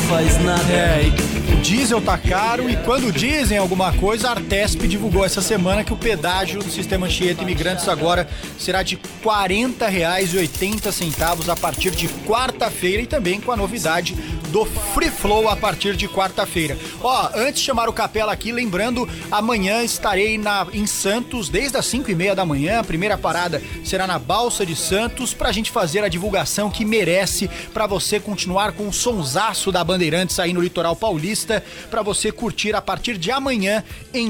faz nada. O diesel tá caro e quando dizem alguma coisa, a Artesp divulgou essa semana que o pedágio do Sistema Anchieta Imigrantes agora será de R$ 40,80 a partir de quarta-feira e também com a novidade do Free Flow a partir de quarta-feira. Antes de chamar o Capela aqui, lembrando, amanhã estarei em Santos desde as 5:30 da manhã. A primeira parada será na Balsa de Santos pra gente fazer a divulgação que merece, pra você continuar com o sonsaço da Bandeirantes aí no litoral paulista, pra você curtir a partir de amanhã em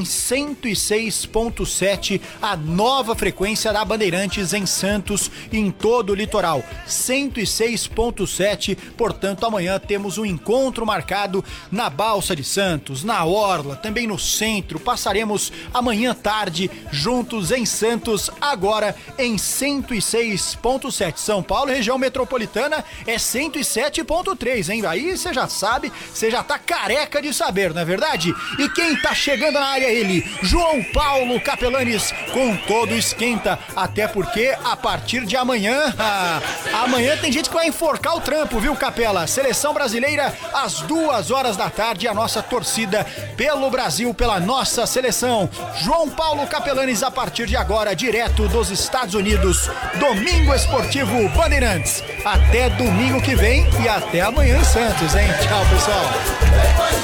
106.7 a nova frequência da Bandeirantes em Santos e em todo o litoral. 106.7, portanto amanhã temos um encontro marcado na Balsa de Santos, na Orla, também no centro. Passaremos amanhã tarde juntos em Santos, agora em 106.7. São Paulo, região metropolitana, é 107.3, hein? Aí você já sabe, você já tá careca de saber, não é verdade? E quem tá chegando na área é ele, João Paulo Capelanes, com todo esquenta, até porque a partir de amanhã, amanhã tem gente que vai enforcar o trampo, viu, Capela? Seleção brasileira às 2h da tarde, a nossa torcida pelo Brasil, pela nossa seleção. João Paulo Capelanes a partir de agora, direto dos Estados Unidos. Domingo Esportivo Bandeirantes. Até domingo que vem e até amanhã em Santos, hein? Tchau, pessoal.